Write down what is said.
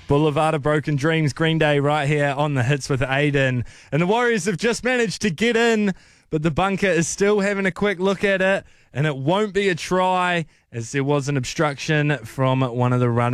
Boulevard of Broken Dreams, Green Day right here on the Hits with Aiden. And the Warriors have just managed to get in, but the bunker is still having a quick look at it, and it won't be a try as there was an obstruction from one of the runners.